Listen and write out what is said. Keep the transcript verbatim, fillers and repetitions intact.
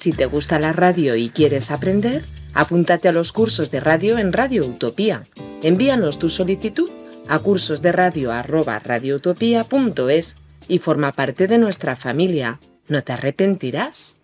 Si te gusta la radio y quieres aprender, apúntate a los cursos de radio en Radio Utopía. Envíanos tu solicitud a cursosderadio arroba radioutopía punto es y forma parte de nuestra familia. No te arrepentirás.